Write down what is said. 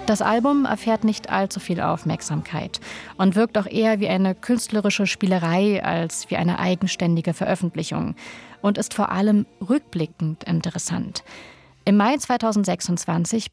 Das Album erfährt nicht allzu viel Aufmerksamkeit und wirkt auch eher wie eine künstlerische Spielerei als wie eine eigenständige Veröffentlichung und ist vor allem rückblickend interessant. Im Mai 2026